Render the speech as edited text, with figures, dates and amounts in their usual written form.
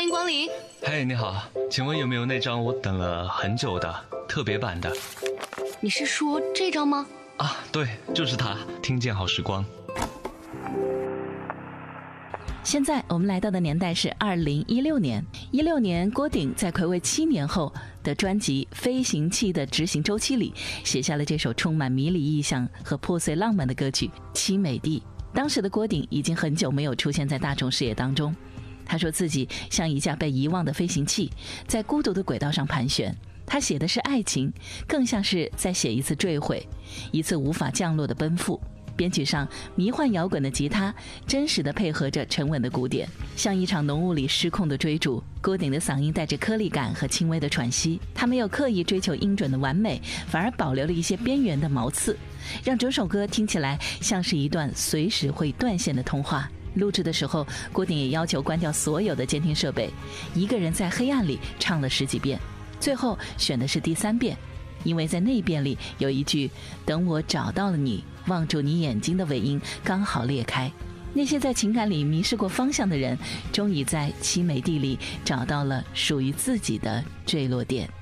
欢迎光临。 嘿，你好，请问有没有那张我等了很久的特别版的？ 你是说这张吗？ 啊，对，就是它，听见好时光。 现在我们来到的年代是2016年，16年郭顶在睽违7年后的专辑《飞行器》的执行周期里，写下了这首充满迷离意象和破碎浪漫的歌曲《凄美地》。当时的郭顶已经很久没有出现在大众视野当中，他说自己像一架被遗忘的飞行器，在孤独的轨道上盘旋。他写的是爱情，更像是在写一次坠毁，一次无法降落的奔赴。编曲上迷幻摇滚的吉他真实地配合着沉稳的鼓点，像一场浓雾里失控的追逐。郭顶的嗓音带着颗粒感和轻微的喘息，他没有刻意追求音准的完美，反而保留了一些边缘的毛刺，让整首歌听起来像是一段随时会断线的通话。录制的时候，郭顶也要求关掉所有的监听设备，一个人在黑暗里唱了10几遍，最后选的是第3遍，因为在那一遍里有一句“等我找到了你，望住你眼睛”的尾音刚好裂开。那些在情感里迷失过方向的人，终于在凄美地里找到了属于自己的坠落点。